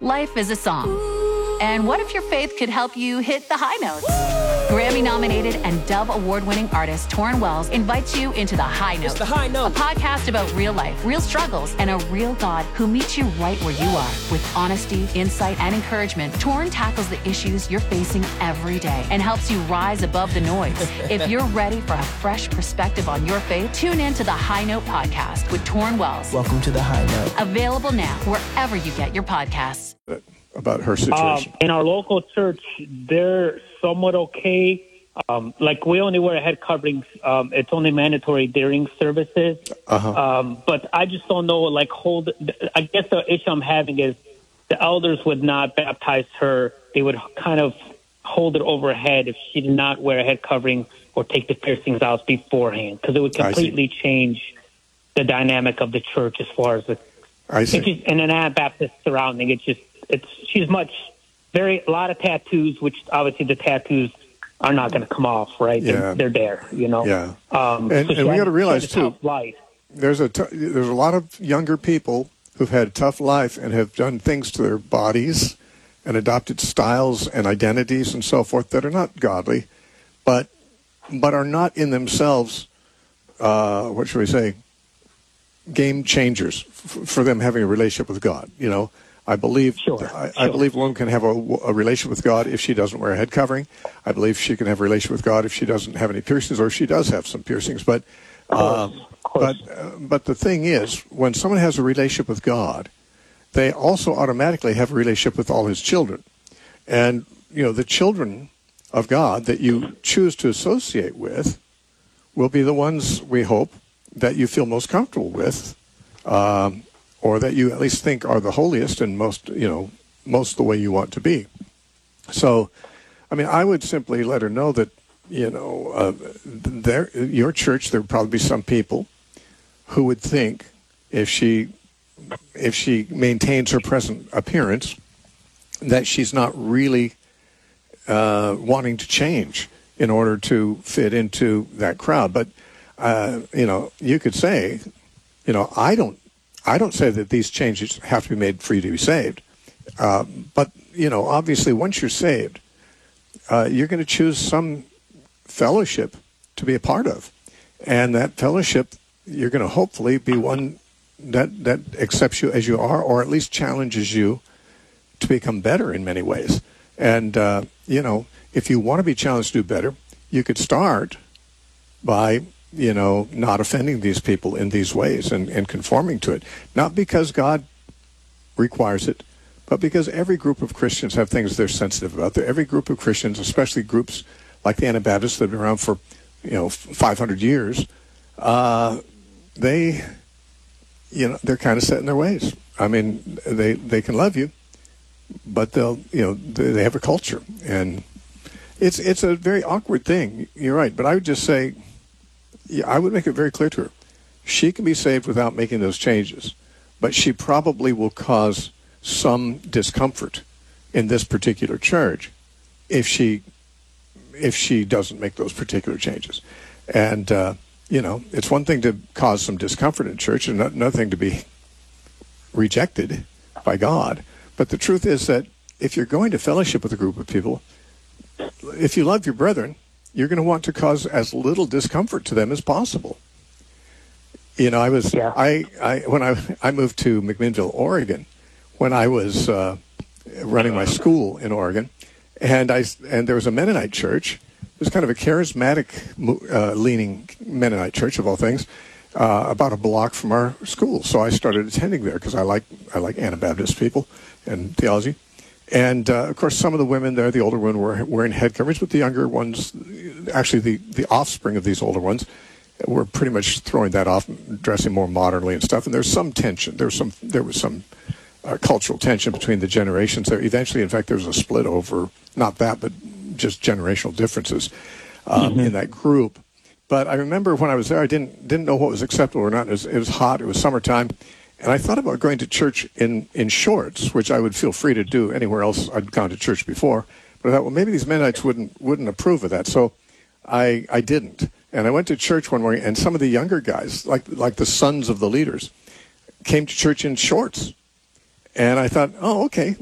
Life is a song. And what if your faith could help you hit the high notes? Grammy-nominated and Dove Award-winning artist Torrin Wells invites you into The High Note. It's The High Note. A podcast about real life, real struggles, and a real God who meets you right where you are. With honesty, insight, and encouragement, Torrin tackles the issues you're facing every day and helps you rise above the noise. If you're ready for a fresh perspective on your faith, tune in to The High Note podcast with Torrin Wells. Welcome to The High Note. Available now wherever you get your podcasts. About her situation. In our local church, they're somewhat okay. Like, we only wear head coverings. It's only mandatory during services. But I just don't know, I guess the issue I'm having is the elders would not baptize her. They would kind of hold it over her head if she did not wear a head covering or take the piercings out beforehand, because it would completely change the dynamic of the church as far as and an Anabaptist surrounding. She's a lot of tattoos, which obviously the tattoos are not going to come off, right? Yeah. They're there, you know? Yeah. And we got to realize, too, life. there's a lot of younger people who've had a tough life and have done things to their bodies and adopted styles and identities and so forth that are not godly, but are not in themselves, what should we say, game changers for them having a relationship with God, you know? I believe I believe a woman can have a relationship with God if she doesn't wear a head covering. I believe she can have a relationship with God if she doesn't have any piercings, or if she does have some piercings. But the thing is, when someone has a relationship with God, they also automatically have a relationship with all His children. And, you know, the children of God that you choose to associate with will be the ones, we hope, that you feel most comfortable with, or that you at least think are the holiest and most the way you want to be. So, I mean, I would simply let her know that, you know, your church, there would probably be some people who would think if she maintains her present appearance, that she's not really wanting to change in order to fit into that crowd. But, you know, you could say, you know, I don't say that these changes have to be made for you to be saved. But, you know, obviously once you're saved, you're going to choose some fellowship to be a part of. And that fellowship, you're going to hopefully be one that accepts you as you are, or at least challenges you to become better in many ways. And, you know, if you want to be challenged to do better, you could start by, you know, not offending these people in these ways and conforming to it. Not because God requires it, but because every group of Christians have things they're sensitive about. Every group of Christians, especially groups like the Anabaptists that have been around for, you know, 500 years, they're kind of set in their ways. I mean, they can love you, but they have a culture. And it's a very awkward thing. You're right. But I would just say, I would make it very clear to her. She can be saved without making those changes, but she probably will cause some discomfort in this particular church if she doesn't make those particular changes. And, you know, it's one thing to cause some discomfort in church and another thing to be rejected by God. But the truth is that if you're going to fellowship with a group of people, if you love your brethren, you're going to want to cause as little discomfort to them as possible. You know, when I moved to McMinnville, Oregon, when I was running my school in Oregon, and there was a Mennonite church. It was kind of a charismatic leaning Mennonite church of all things, about a block from our school. So I started attending there because I like Anabaptist people and theology. And, of course, some of the women there, the older women, were wearing head coverings, but the younger ones, actually the offspring of these older ones, were pretty much throwing that off, dressing more modernly and stuff. And there's some tension. There was some cultural tension between the generations there. Eventually, in fact, there was a split over, not that, but just generational differences in that group. But I remember when I was there, I didn't know what was acceptable or not. It was hot. It was summertime. And I thought about going to church in shorts, which I would feel free to do anywhere else I'd gone to church before. But I thought, well, maybe these Mennonites wouldn't approve of that. So I didn't. And I went to church one morning, and some of the younger guys, like the sons of the leaders, came to church in shorts. And I thought, oh, okay,